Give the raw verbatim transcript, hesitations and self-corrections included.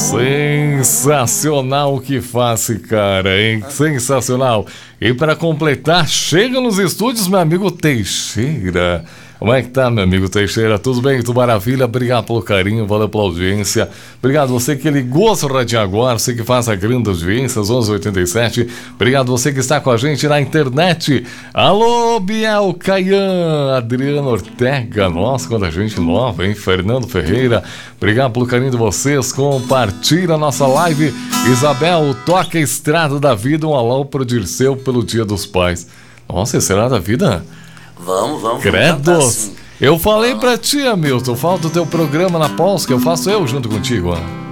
Sensacional que faz, cara, hein? Sensacional. E para completar, chega nos estúdios meu amigo Teixeira. Como é que tá, meu amigo Teixeira? Tudo bem? Tudo maravilha? Obrigado pelo carinho, valeu pela audiência. Obrigado você que ligou a sua rádio agora, você que faz a grande audiência, às onze e oitenta e sete. Obrigado você que está com a gente na internet. Alô, Biel Caian, Adriano Ortega, nossa, quanta gente nova, hein? Fernando Ferreira, obrigado pelo carinho de vocês. Compartilha a nossa live. Isabel, toca a Estrada da Vida, um alô pro Dirceu pelo Dia dos Pais. Nossa, Estrada da Vida? Vamos, vamos. Credos! Assim. Eu falei pra ti, Hamilton, falta o teu programa na pausa que eu faço eu junto contigo, ó.